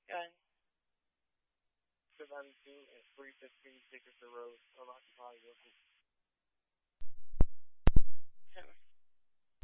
Good. 17 and 315 Dickerson Road, unoccupied vehicle.